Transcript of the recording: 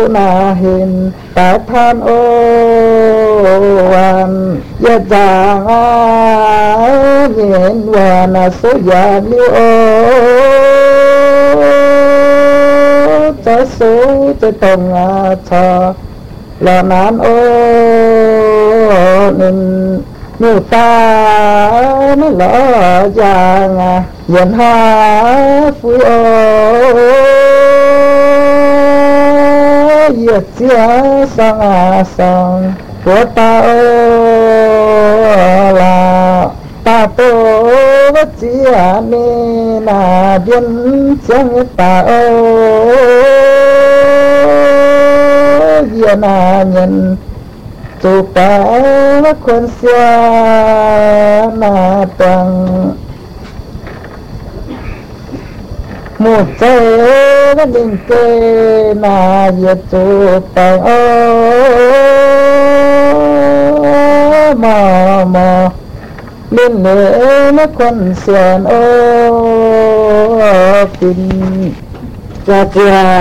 na hình tại than ô hoàn ya giang a nhìn hoàn số già liu ô cho số cho tông cho là nan ô nên nhiều ta nó lỡ giang dần hoa phu ô yết chia sang của ta là ta tô bất chia nên là biên chẳng ta yên nhân tu ta quân xia na tăng một trái vẫn định kê na yết tu ta mà lên lễ nó quân xia kinh cha cha